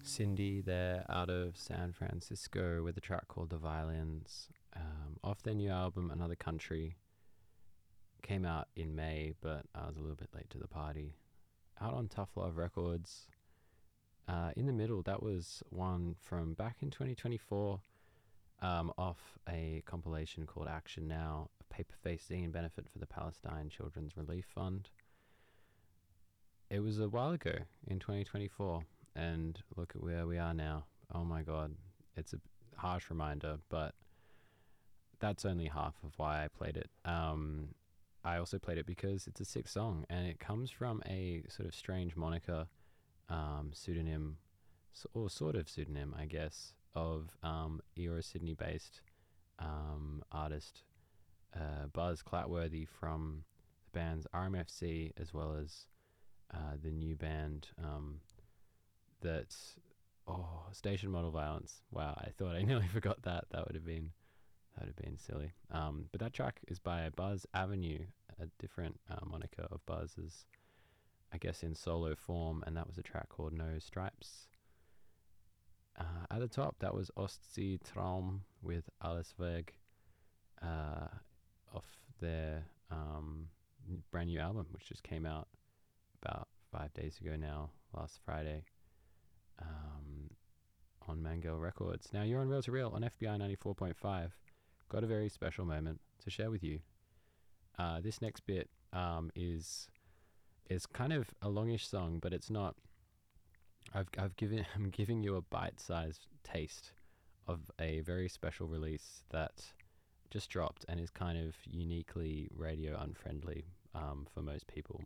Cindy. They're out of San Francisco with a track called The Violins, off their new album Another Country. Came out in May, but I was a little bit late to the party. Out on Tough Love Records. In the middle, that was one from back in 2024, off a compilation called Action Now, a Paperface zine benefit for the Palestine Children's Relief Fund. It was a while ago in 2024, and look at where we are now. Oh my god, it's a harsh reminder, but that's only half of why I played it. I also played it because it's a sick song, and it comes from a sort of strange moniker, pseudonym, or sort of pseudonym, I guess, of Eora Sydney-based artist Buzz Clatworthy from the bands RMFC, as well as the new band Station Model Violence. Wow, I thought I nearly forgot that. That would have been silly. But that track is by Buzz Avenue, a different moniker of Buzz's, I guess, in solo form, and that was a track called No Stripes. At the top, that was Ostsee Traum with Alles Weg, off their brand new album, which just came out about 5 days ago now, last Friday, on Mango Records. Now you're on Real to Real on FBI 94.5. Got a very special moment to share with you. This next bit is kind of a longish song, but it's not. I'm giving you a bite-sized taste of a very special release that just dropped and is kind of uniquely radio unfriendly for most people.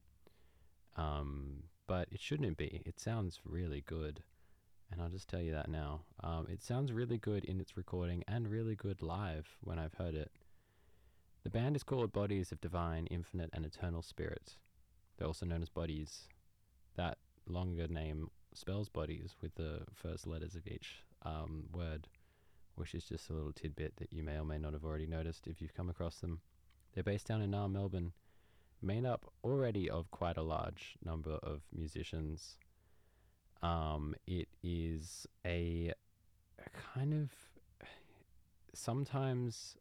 But it shouldn't be. It sounds really good, and I'll just tell you that now. It sounds really good in its recording and really good live when I've heard it. The band is called Bodies of Divine, Infinite and Eternal Spirit. They're also known as Bodies. That longer name spells bodies with the first letters of each word, which is just a little tidbit that you may or may not have already noticed if you've come across them. They're based down in Melbourne, made up already of quite a large number of musicians. It is a kind of sometimes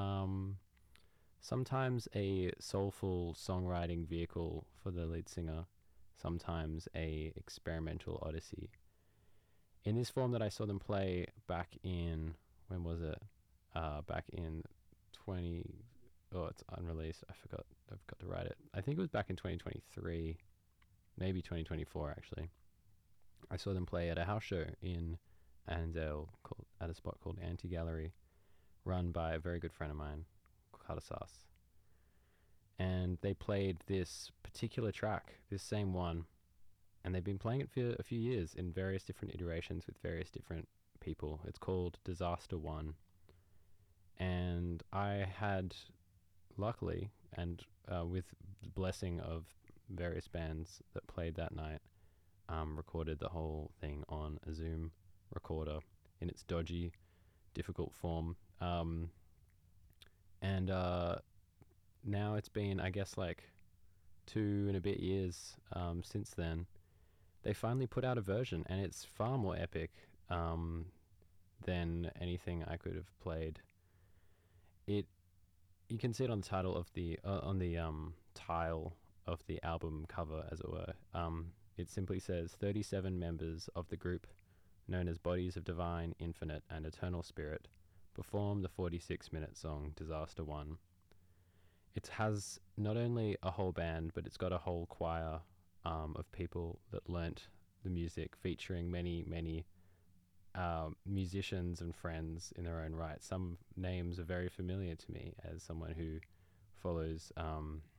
a soulful songwriting vehicle for the lead singer, sometimes a experimental odyssey. In this form that I saw them play back in, when was it? Back in it's unreleased. I forgot to write it. I think it was back in 2023, maybe 2024 actually. I saw them play at a house show in Annandale at a spot called Anti Gallery, run by a very good friend of mine, Carter Sass. And they played this particular track, this same one, and they've been playing it for a few years in various different iterations with various different people. It's called Disaster One. And I had, luckily, and with the blessing of various bands that played that night, recorded the whole thing on a Zoom recorder in its dodgy, difficult form. And now it's been, I guess, like 2 and a bit years since then. They finally put out a version, and it's far more epic than anything I could have played. You can see it on the title of the tile of the album cover, as it were. It simply says 37 members of the group, known as Bodies of Divine, Infinite and Eternal Spirit, perform the 46-minute song Disaster One. It has not only a whole band, but it's got a whole choir of people that learnt the music, featuring many musicians and friends in their own right. Some names are very familiar to me as someone who follows